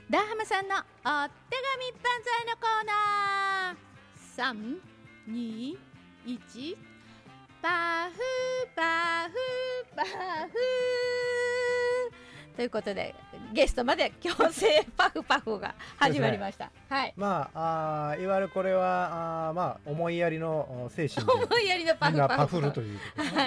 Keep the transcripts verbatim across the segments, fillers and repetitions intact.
ダーハマさんのお手紙万歳のコーナー。さん、に、いち、パフパフパフということでゲストまで強制パフパフが始まりました、ね。はい。 まあ、あいわゆるこれはあまあ思いやりの精神で思いやりのパフパフパフるということで、 はい、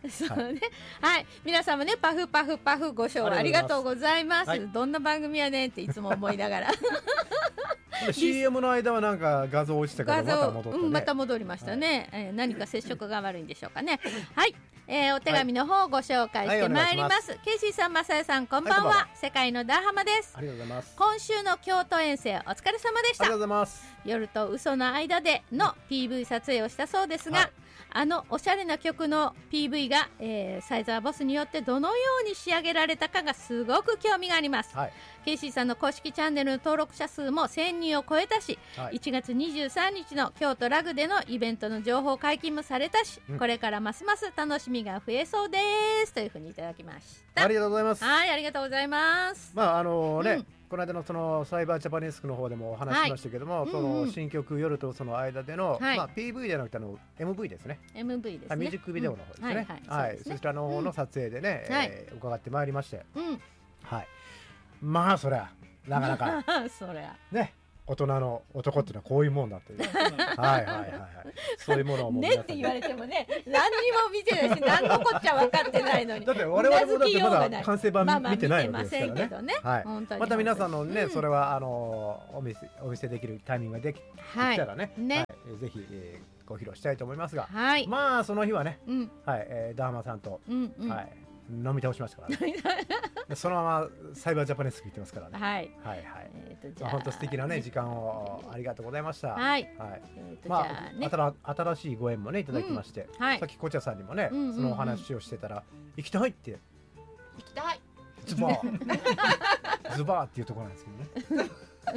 そうね、はい、皆さんもねパフパフパフご賞ありがとうございます。はい、どんな番組やねんっていつも思いながらシーエム の間はなんか画像落ちたからまた戻ってね、 うん、また戻りましたね、はい、えー、何か接触が悪いんでしょうかね。はい、えー、お手紙の方をご紹介してまいります。はいはい、ケイシーさん、マサヤさん、こんばんは。はい、世界のダーハマです。 ありがとうございます。 今週の京都遠征お疲れ様でした。 ありがとうございます。 夜と嘘の間での ピーブイ 撮影をしたそうですが、はい、あのおしゃれな曲の ピーブイ が、えー、サイザーボスによってどのように仕上げられたかがすごく興味があります。はい、ケイシーさんの公式チャンネルの登録者数もせんにんを超えたし、はい、いちがつにじゅうさんにちの京都ラグでのイベントの情報解禁もされたし、うん、これからますます楽しみが増えそうですというふうにいただきました。 ありがとうございます。 はい、ありがとうございます。 まああのー、ね、うん、この間のそのサイバージャパネスクの方でもお話ししましたけども、はい、その新曲夜とその間での、はい、まあ ピーブイ じゃなくてあの エムブイ ですね。 エムブイ ですね。 ミュージックビデオの方ですね。うん、はい、はいはい、そちらの方の撮影でね、うん、えー、伺ってまいりまして、うん、はい。まあそりゃなかなかそりゃね。大人の男っていうのはこういうもんだというはいはいはいはいそういうものをもうねって言われてもね何にも見てないし何のこっちゃ分かってないのにだって我々もだってまだ完成版見てないわけですからね。はい、また皆さんのね、うん、それはあのお見せお見せできるタイミングができたらね、ね、はい、ぜひ、えー、ご披露したいと思いますが、はい、まあその日はね、うん、はい、えー、ダーハマさんと、うんうん、はい、飲み倒しましたからねそのままサイバージャパネスク行ってますからね。はい、はいはい、えー、とじゃあ、まあ、本当素敵なね時間をありがとうございました。はい、はい、えー、とまあ、ね、新しいご縁もねいただきまして、うん、はい、さっきこちゃさんにもね、うんうんうん、そのお話をしてたら行きたいって行きたいズバーズバーっていうところなんですけどね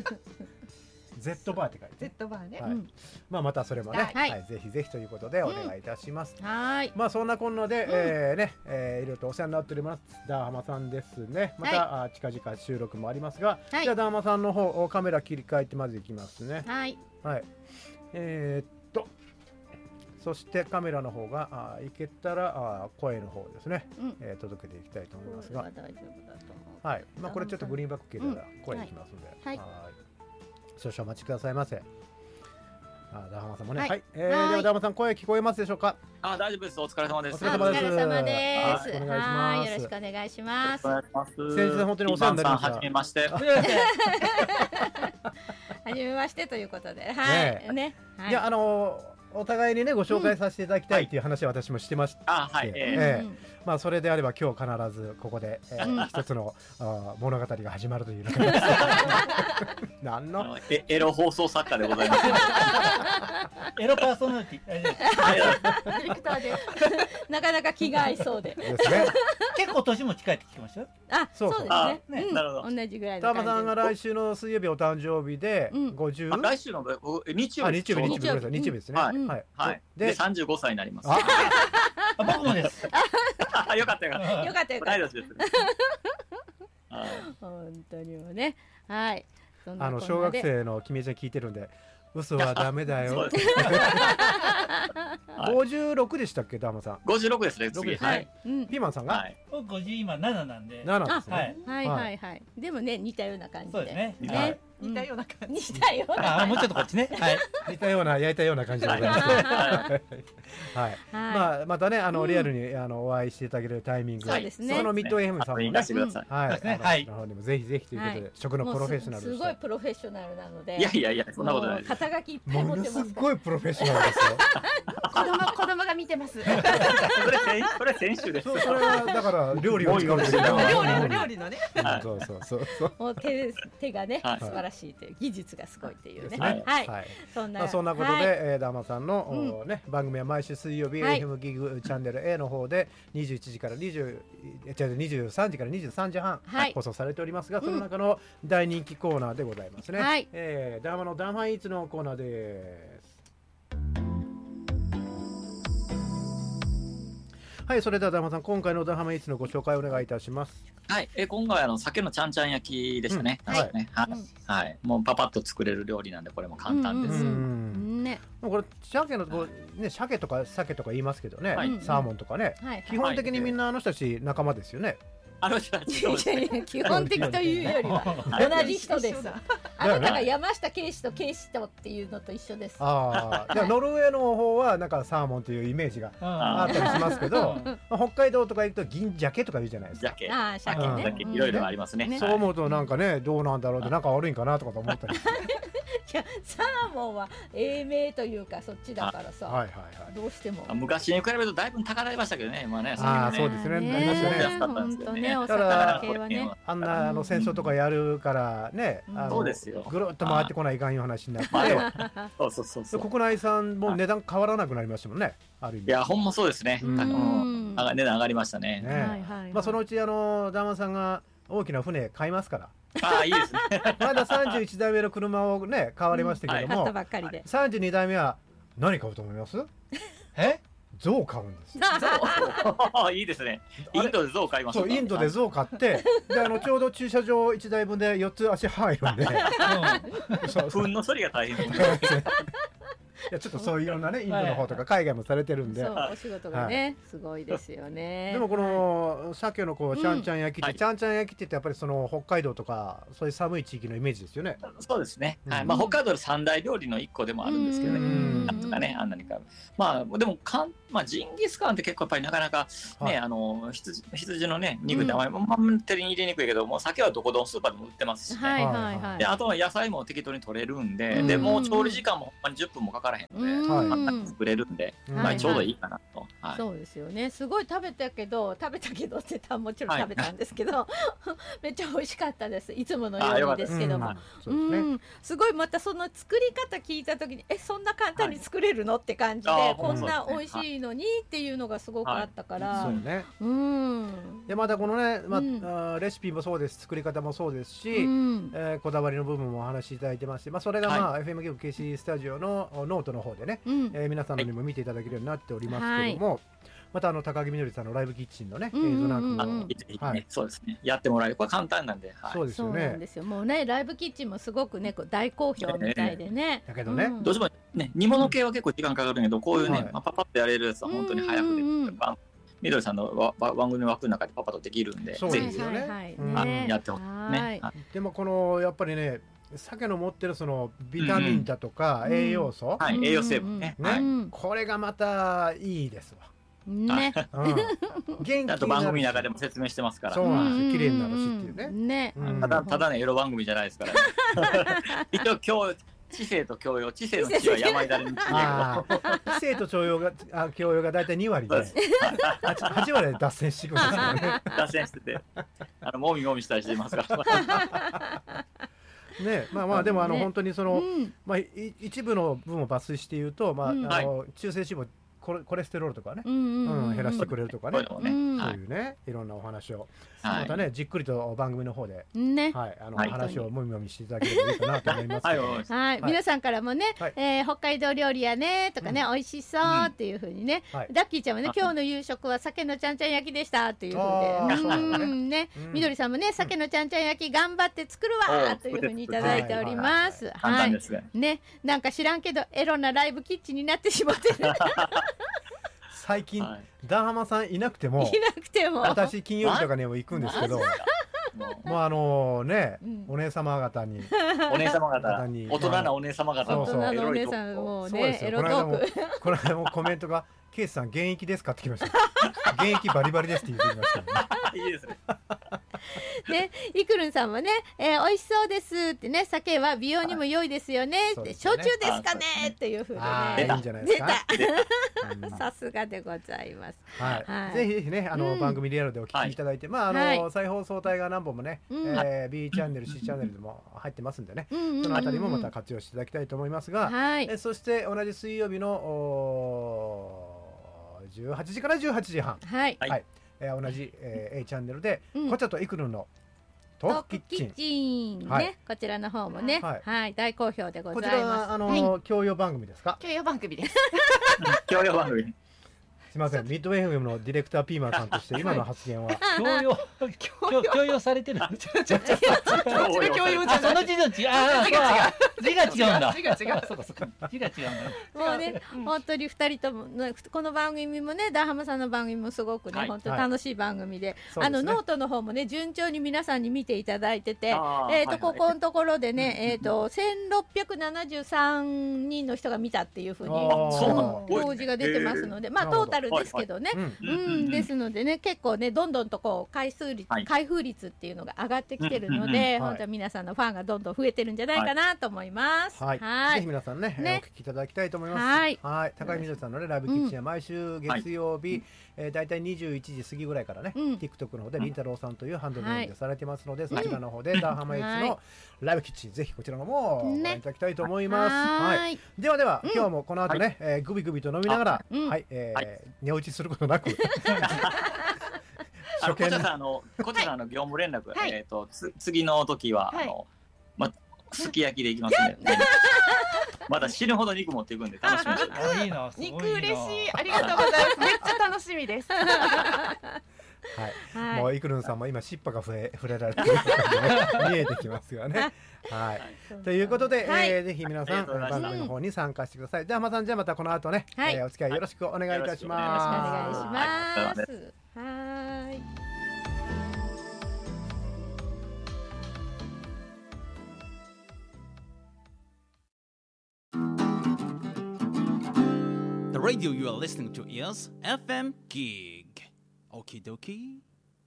Z バーって書いて、ね、 Z バーね、 はい、うん、まあまたそれもね、はい、はい、ぜひぜひということでお願いいたします。うん、はい、まあそんなこんなで、うん、えー、ね、えー、いろいろとお世話になっておりますダーハマさんですね。また、はい、近々収録もありますが、はい、じゃあダーハマさんの方カメラ切り替えてまずいきますね。はい、はい、えー、っとそしてカメラの方があいけたらあ声の方ですね、うん、えー、届けていきたいと思いますが、大丈夫だと思う。はい、まあこれちょっとグリーンバック系で声いきますので、うん、はい、はい、少々お待ちくださいませ。あ、ダーハマさんもね、はい、はい、えー、ではダーハマさん声聞こえますでしょうか。 あ、大丈夫です。お疲れ様です。 お疲れ様です。お疲れ様です。はい、よろしくお願いします。 先日本当にお世話になりました。 はじめまして。はじめましてということで、はい、ね、 はい、いやあのーお互いにねご紹介させていただきたいっていう話は私もしてまして、あ、はい、ええ、まあそれであれば今日必ずここで、えー、一つのあ物語が始まるという何のエエロ放送作家でございますエロパーソナリティディレクターでなかなか気が合いそうでですね。 結構年も近いって聞きましたよ。 あ、そうですね、ね、なるほど、同じぐらいのダーハマさんが来週の水曜日お誕生日でごじゅう、 来週の日曜日、 日曜日、日曜日、日曜日ですね。 はいはい、でさんじゅうごさいになります。 僕もです。 よかったよかった。 よかったよかった。 です。 本当にもね、はい。 あの小学生の君ちゃん聞いてるんで、嘘はダメだよ。ごじゅうろくでしたっけ、ダーハマさん。 ごじゅうろくですね。次、はい。 ピーマンさんが。 僕ごじゅう今なななんで。 ななですね。はいはいはい。でもね似たような感じで。 そうですね。 ね。似たような感じ。似たような。 あ、もうちょっとこっちね。はい。 似たような焼いたような感じでございます。はい。まあまたねあのリアルにあのお会いしていただけるタイミング。 そうですね。 そのミッドエフエムさんもね。 はい。 はい。の方にもぜひぜひということで食のプロフェッショナル。 すごいプロフェッショナルなので。 いやいやいやそんなことない。 肩書きいっぱい持ってます。 すごいプロフェッショナルですよ。 子供子供が見てます。それそれ選手です。 それはだから料理を使うんですよ。 料理の料理のね。 そうそうそうそう。 もう手手がね素晴らしいという技術がすごいっていうね。 はい。そんなそんなことでダーハマさんのね番組は毎週水曜日 エフエム ギグチャンネル A の方でにじゅういちじからにじゅう違うにじゅうさんじからにじゅうさんじはん放送されておりますが、その中の大人気コーナーでございますね。はい。えー、ダーハマのダーハマイーツのコーナーです。 はい、それではダハマさん、今回のダハマイーツのご紹介をお願いいたします。 はい、え今回はあの鮭のちゃんちゃん焼きでしたね。 うん、はい、 ね、はい、はい、もうパパッと作れる料理なんでこれも簡単です。 ね、 これ鮭のこうね、鮭とか鮭とか言いますけどね、はい、サーモンとかね、はい、基本的にみんなあの人たち仲間ですよね。 あの人たちそうですね。 基本的というよりは同じ人です。あなたが山下警視と警視とっていうのと一緒です。 ああ、じゃあノルウェーの方はなんかサーモンというイメージがあったりしますけど、北海道とか行くと銀鮭とか言うじゃないですか。 鮭、ああ、鮭ね、いろいろありますね。 そう思うとなんかね、どうなんだろうってなんか悪いんかなとかと思ったり。 いや、サーモンは英名というかそっちだからさ、はいはいはい、どうしても昔に比べるとだいぶ高られましたけどね、今ね。 ああ、そうですね。 なりましたね。本当ね、お魚系はね。 あんなあの戦争とかやるからね、 そうですよ。 ぐるっと回ってこないかんいう話になって、 そうそうそうそう。 国内産も値段変わらなくなりましたもんね。ある意味。 いや、ほんまそうですね。値段上がりましたね。 まあそのうちあのダーマンさんが大きな船買いますから。 ああ、いいですね。 まださんじゅういちだいめの車をね買われましたけども、さんじゅうにだいめは何買うと思います？え？象を買うんです。 象いいですね。インドで象買います。 そう、インドで象買ってで、あのちょうど駐車場いちだいぶんでよっつ足入るんで、 糞の処理が大変。 いや、ちょっとそういういろんなね、インドの方とか海外もされてるんで、 そう、お仕事がね、すごいですよね。 でもこの鮭のこうちゃんちゃん焼きって、ちゃんちゃん焼きって言ってやっぱりその北海道とかそういう寒い地域のイメージですよね。 そうですね。はい、まあ北海道の三大料理の一個でもあるんですけどね。なんとかね、あんなにか、まあでもかん、まあジンギスカンって結構やっぱりなかなかね、あの羊羊のね肉ってあんまり手に入れにくいけど、もう鮭はどこどんスーパーでも売ってますしね。はいはいはい。で、あとは野菜も適当に取れるんで、でもう調理時間もほんまにじゅっぷんもかからへんので。作れるんで、まあちょうどいいかなと。 そうですよね。すごい食べたけど、食べたけどってたもちろん食べたんですけど、めっちゃ美味しかったです。いつものようにですけども、すごいまたその作り方聞いた時に、え、そんな簡単に作れるのって感じで、こんな美味しいのにっていうのがすごくあったから。 そうね。うん。でまたこのね、まあレシピもそうです、作り方もそうですし、こだわりの部分もお話しいただいてますし、まあそれがまあ エフエム 局 ケーシー スタジオのノートの方でね。えー、皆さんのにも見ていただけるようになっておりますけども、はい、またあの高木みのりさんのライブキッチンのね、映像なんかも、 はい、そうですね、やってもらえる、これ簡単なんで、 はい、そうですよね。 そうなんですよ。もうね、ライブキッチンもすごくね、こう大好評みたいでね。 だけどね、うん、 どうしてもね、煮物系は結構時間かかるけど、こういうね、はい、まあ、パパッとやれるやつは本当に早くで、みどりさんのわわ番組の枠の中でパパッとできるんで、 そうですよね。 ぜひ、はい、やってほしいね。 でもこのやっぱりね、鮭の持ってるそのビタミンだとか栄養素、 はい、栄養成分ね、 これがまたいいですわ。 ね、 元気あと番組の中でも説明してますから。 そうなんですよ。綺麗になるしっていうね。 ね、 ただただねエロ番組じゃないですから。一応今日知性と教養、知性の知は山だれに知やけど、知性と教養があ教養がだいたいにわりで、はちわりで脱線してくるんですよね。 脱線してて、あのもみもみしたりしてますから。 ね、まあまあでもあの本当にその、まあ一部の分を抜粋して言うと、まああの中性脂肪、コレステロールとかね、減らしてくれるとかね、そういうね、いろんなお話をまたね、じっくりと番組の方で、はい、あの話をもみもみしていただければいいかなと思います。 はい、皆さんからもね、北海道料理やねとかね、美味しそうっていう風にね、ダッキーちゃんはね、今日の夕食は鮭のちゃんちゃん焼きでしたっていう風で、ね、みどりさんもね、鮭のちゃんちゃん焼き頑張って作るわという風にいただいております。はい、ね、なんか知らんけどエロなライブキッチンになってしまってる。 最近、はい、ダーハマさんいなくても、 いなくても私金曜日とかにも行くんですけど、もうあのね、うん、お姉様方に、 お姉様方に、大人なお姉様方、 大人のお姉さんもうね、エロトーク。 この間もコメントが、ケイスさん現役ですかって来ました。現役バリバリですって言ってきましたね。 いいですね。 ね、イクルンさんもね、えー、美味しそうですってね、鮭は美容にも良いですよねって、焼酎ですかねっていう風でね、 いいんじゃないですか。 さすがでございます。 はい、ぜひぜひね、あの番組リアルでお聞きいただいて、まああの再放送帯が何本もね、B チャンネル、C チャンネルでも入ってますんでね、そのあたりもまた活用していただきたいと思いますが、そして同じ水曜日のじゅうはちじからじゅうはちじはん、はい、同じ A チャンネルでこちらとイクルンのトークキッチンね、こちらの方もね、はい、大好評でございます。こちらあの教養番組ですか？ 教養番組です。 教養番組。 すみみません、ミッドウェー エフエム のディレクターピーマンさんとして今の発言は強要強要されてる。 強要じゃない。 その字の違う。ああ、字が違うんだ。 字が違う。 そうかそうか。字が違うんだ。 もうね、本当にふたりともこの番組もね、ダーハマさんの番組もすごくね、本当楽しい番組で、あのノートの方もね順調に皆さんに見ていただいてて、えっとここのところでね、えっとせんろっぴゃくななじゅうさんにんの人が見たっていうふうに表示が出てますので、まあトータルですけどね、うんですのでね、結構ねどんどんとこう回数率開封率っていうのが上がってきてるので、本当に皆さんのファンがどんどん増えてるんじゃないかなと思います。 はい、ぜひ皆さんね、お聞きいただきたいと思います。はい、高井みどりさんのねライブキッチンは毎週月曜日だいたいにじゅういちじ過ぎぐらいからね、TikTok の方でりんたろうさんというハンドルネームでされてますので、そちらの方でダーハマエツのライブキッチン、ぜひこちらのもご覧いただきたいと思います。はい、ではでは今日もこの後ね、グビグビと飲みながら、はい、寝落ちすることなく。 あのこちらさん、あのこちらの業務連絡、えっと次の時はあのますき焼きでいきますね。まだ死ぬほど肉持っていくんで楽しみにしてます。 いいな、 肉嬉しい、ありがとうございます。めっちゃ楽しみです。 はい、もうイクルンさんも今尻尾が触れ触れられてるのが見えてきますよね。はい、ということで、えー、ぜひ皆さん番組の方に参加してください。ではまたじゃあまたこの後ね、はい、えー、お付き合いよろしくお願いいたします。 よろしくお願いします。はい。 The radio you are listening to is エフエム Gig. Okie dokie.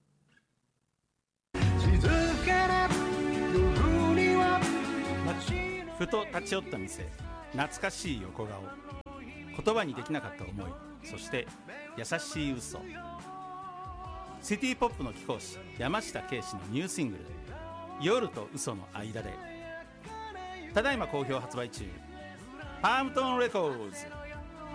ふと立ち寄った店、懐かしい横顔、言葉にできなかった思い、そして優しい嘘。シティポップの貴公子山下圭史のニューシングル「夜と嘘の間で」ただいま好評発売中。パームトンレコーズ。